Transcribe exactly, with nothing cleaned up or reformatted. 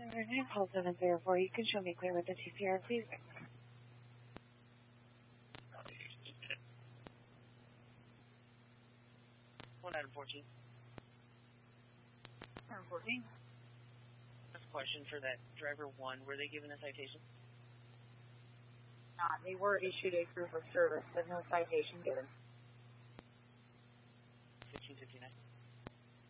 nine call seven zero four. You can show me clear with the T C R, please. one item fourteen. Item fourteen. That's a question for that driver one. Were they given a citation? Uh, they were issued a proof of service, but no citation given. fifteen fifty-nine.